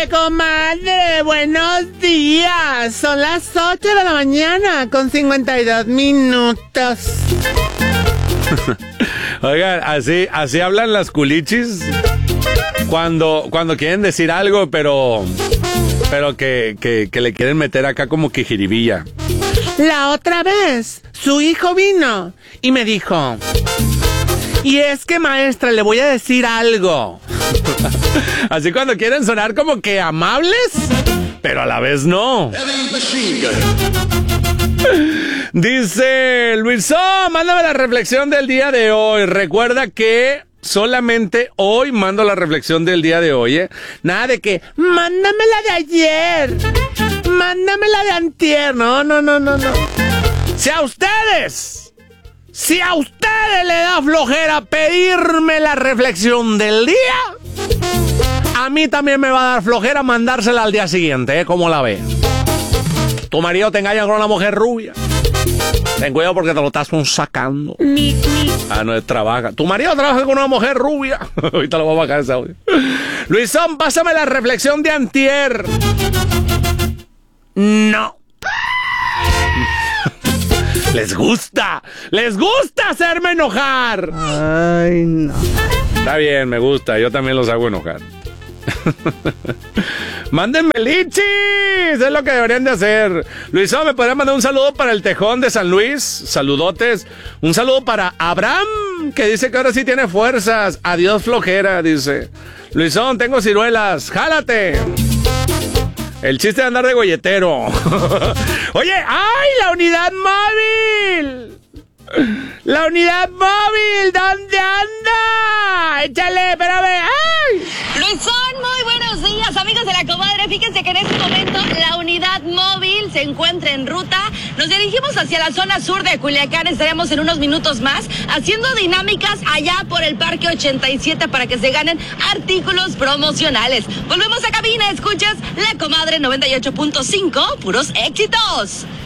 comadre, buenos días. Son las 8 de la mañana con 52 minutos. Oigan, así hablan las culichis cuando quieren decir algo, pero que le quieren meter acá como que jiribilla. La otra vez, su hijo vino y me dijo: y es que, maestra, le voy a decir algo. Así cuando quieren sonar como que amables, pero a la vez no. Dice Luisón, mándame la reflexión del día de hoy. Recuerda que solamente hoy mando la reflexión del día de hoy, ¿eh? Nada de que, mándame la de ayer, mándame la de antier. No. Si a ustedes le da flojera pedirme la reflexión del día, a mí también me va a dar flojera mandársela al día siguiente, ¿eh? ¿Cómo la ves? Tu marido te engaña con una mujer rubia. Ten cuidado porque te lo estás sacando. No es trabaja. Tu marido trabaja con una mujer rubia. Ahorita lo vamos a bajar ese audio. Luisón, pásame la reflexión de antier. No. Les gusta hacerme enojar. Ay, no. Está bien, me gusta. Yo también los hago enojar. Mándenme lichis, es lo que deberían de hacer. Luisón, ¿me podrían mandar un saludo para el Tejón de San Luis? Saludotes. Un saludo para Abraham, que dice que ahora sí tiene fuerzas. Adiós flojera, dice. Luisón, tengo ciruelas, jálate. El chiste de andar de golletero. Oye, ¡ay, la unidad móvil! ¡La unidad móvil! ¿Dónde anda? Échale, espérame. ¡Ay! Luisón, muy buenos días, amigos de la comadre. Fíjense que en este momento la unidad móvil se encuentra en ruta. Nos dirigimos hacia la zona sur de Culiacán. Estaremos en unos minutos más haciendo dinámicas allá por el Parque 87 para que se ganen artículos promocionales. Volvemos a cabina, escuchas La Comadre 98.5, puros éxitos.